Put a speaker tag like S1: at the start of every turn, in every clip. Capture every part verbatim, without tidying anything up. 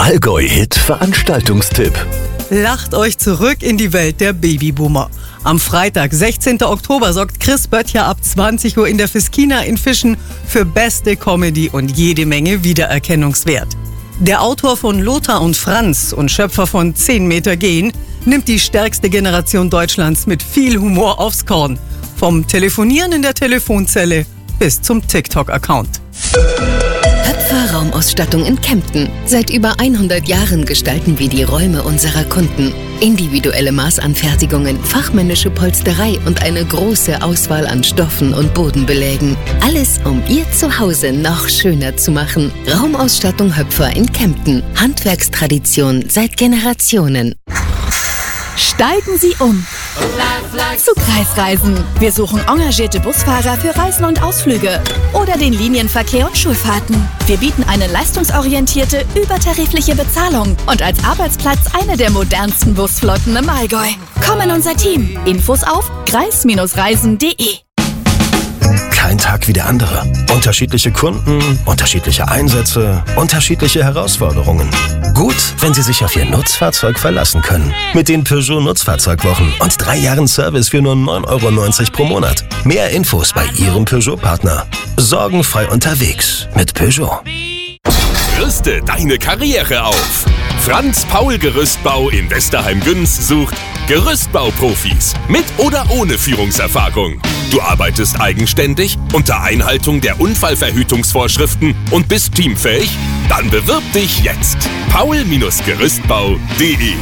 S1: Allgäu-Hit Veranstaltungstipp.
S2: Lacht euch zurück in die Welt der Babyboomer. Am Freitag, sechzehnten Oktober, sorgt Chris Böttcher ab zwanzig Uhr in der Fiskina in Fischen für beste Comedy und jede Menge Wiedererkennungswert. Der Autor von Lothar und Franz und Schöpfer von zehn Meter gehen nimmt die stärkste Generation Deutschlands mit viel Humor aufs Korn. Vom Telefonieren in der Telefonzelle bis zum TikTok-Account.
S3: Höpfer Raumausstattung in Kempten. Seit über hundert Jahren gestalten wir die Räume unserer Kunden. Individuelle Maßanfertigungen, fachmännische Polsterei und eine große Auswahl an Stoffen und Bodenbelägen. Alles, um Ihr Zuhause noch schöner zu machen. Raumausstattung Höpfer in Kempten. Handwerkstradition seit Generationen.
S4: Steigen Sie um zu Kreisreisen. Wir suchen engagierte Busfahrer für Reisen und Ausflüge oder den Linienverkehr und Schulfahrten. Wir bieten eine leistungsorientierte, übertarifliche Bezahlung und als Arbeitsplatz eine der modernsten Busflotten im Allgäu. Komm in unser Team. Infos auf kreis reisen punkt de.
S1: Kein Tag wie der andere. Unterschiedliche Kunden, unterschiedliche Einsätze, unterschiedliche Herausforderungen. Gut, wenn Sie sich auf Ihr Nutzfahrzeug verlassen können. Mit den Peugeot Nutzfahrzeugwochen und drei Jahren Service für nur neun Euro neunzig pro Monat. Mehr Infos bei Ihrem Peugeot-Partner. Sorgenfrei unterwegs mit Peugeot.
S5: Rüste deine Karriere auf. Franz Paul Gerüstbau in Westerheim-Güns sucht Gerüstbauprofis mit oder ohne Führungserfahrung. Du arbeitest eigenständig unter Einhaltung der Unfallverhütungsvorschriften und bist teamfähig? Dann bewirb dich jetzt. paul Gerüstbau punkt de.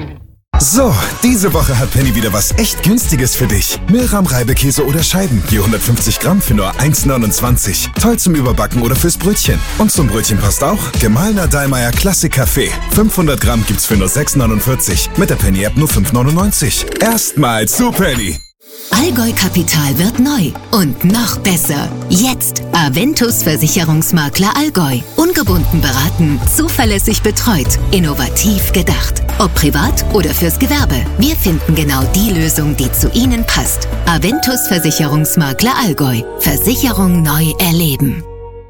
S6: So, diese Woche hat Penny wieder was echt Günstiges für dich. Milram Reibekäse oder Scheiben, je hundertfünfzig Gramm für nur eins neunundzwanzig. Toll zum Überbacken oder fürs Brötchen. Und zum Brötchen passt auch gemahlener Dallmayr Klassik Kaffee. fünfhundert Gramm gibt's für nur sechs neunundvierzig. Mit der Penny-App nur fünf neunundneunzig. Erstmal zu Penny.
S3: Allgäu Kapital wird neu und noch besser. Jetzt Aventus Versicherungsmakler Allgäu. Ungebunden beraten, zuverlässig betreut, innovativ gedacht. Ob privat oder fürs Gewerbe. Wir finden genau die Lösung, die zu Ihnen passt. Aventus Versicherungsmakler Allgäu. Versicherung neu erleben.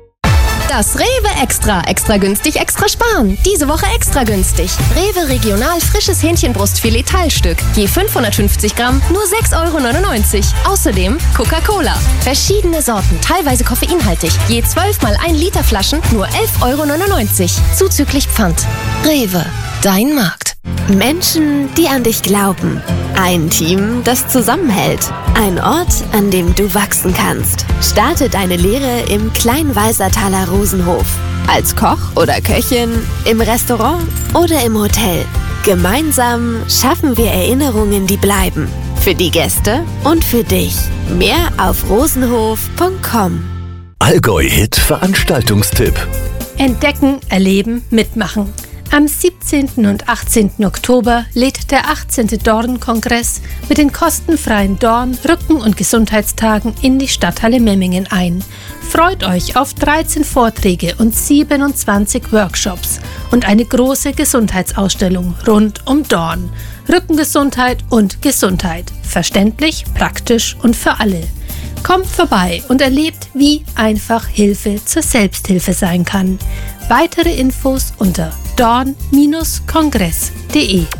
S7: Das Rewe Extra. Extra günstig, extra sparen. Diese Woche extra günstig. Rewe Regional frisches Hähnchenbrustfilet Teilstück. Je fünfhundertfünfzig Gramm, nur sechs Euro neunundneunzig. Außerdem Coca-Cola. Verschiedene Sorten, teilweise koffeinhaltig. Je zwölf mal ein Liter Flaschen, nur elf Euro neunundneunzig. Zuzüglich Pfand. Rewe, dein Markt.
S8: Menschen, die an dich glauben. Ein Team, das zusammenhält. Ein Ort, an dem du wachsen kannst. Starte deine Lehre im Kleinwalsertaler Rosenhof. Als Koch oder Köchin, im Restaurant oder im Hotel. Gemeinsam schaffen wir Erinnerungen, die bleiben. Für die Gäste und für dich. Mehr auf rosenhof punkt com.
S1: Allgäu-Hit Veranstaltungstipp.
S9: Entdecken, erleben, mitmachen. Am siebzehnten und achtzehnten Oktober lädt der achtzehnte Dorn-Kongress mit den kostenfreien Dorn-, Rücken- und Gesundheitstagen in die Stadthalle Memmingen ein. Freut euch auf dreizehn Vorträge und siebenundzwanzig Workshops und eine große Gesundheitsausstellung rund um Dorn. Rückengesundheit und Gesundheit. Verständlich, praktisch und für alle. Kommt vorbei und erlebt, wie einfach Hilfe zur Selbsthilfe sein kann. Weitere Infos unter dorn Bindestrich kongress punkt de.